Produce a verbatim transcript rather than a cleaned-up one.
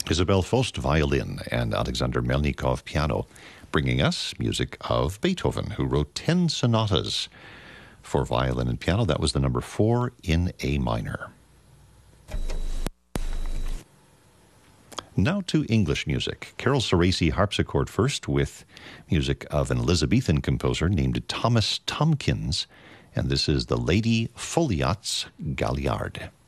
Isabel Faust, violin, and Alexander Melnikov, piano, bringing us music of Beethoven, who wrote ten sonatas for violin and piano. That was the number four in A minor. Now to English music. Carol Ceresi harpsichord first, with music of an Elizabethan composer named Thomas Tomkins, and this is the Lady Folliot's Galliard.